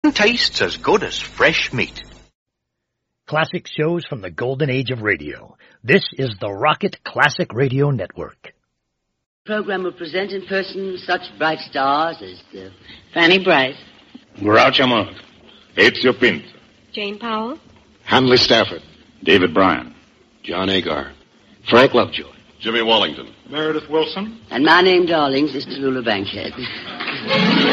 Nothing tastes as good as fresh meat. Classic shows from the golden age of radio. This is the Rocket Classic Radio Network. The program will present in person such bright stars as Fanny Brice, Groucho Marx, Ezio Pinto, Jane Powell, Hanley Stafford, David Bryan, John Agar, Frank Lovejoy, Jimmy Wallington, Meredith Wilson, and my name, darlings, is Tallulah Bankhead.